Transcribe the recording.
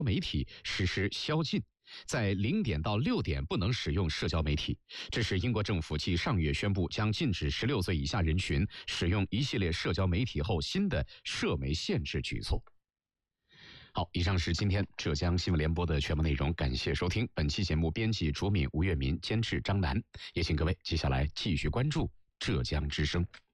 媒体实施宵禁，在0点到6点不能使用社交媒体。这是英国政府继上月宣布将禁止16岁以下人群使用一系列社交媒体后新的社媒限制举措。好，以上是今天浙江新闻联播的全部内容，感谢收听。本期节目编辑卓敏、吴月民，监制张楠。也请各位接下来继续关注浙江之声。